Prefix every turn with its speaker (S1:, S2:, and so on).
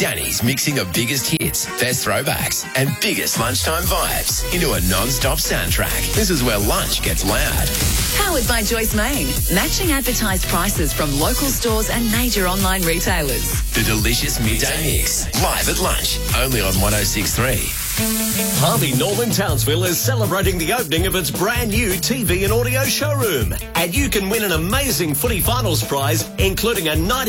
S1: Danny's mixing the biggest hits, best throwbacks, and biggest lunchtime vibes into a non-stop soundtrack. This is where lunch gets loud.
S2: Powered by Joyce Main. Matching advertised prices from local stores and major online retailers.
S1: The delicious midday mix, live at lunch, only on 106.3.
S3: Harvey Norman Townsville is celebrating the opening of its brand new TV and audio showroom. And you can win an amazing footy finals prize, including a 90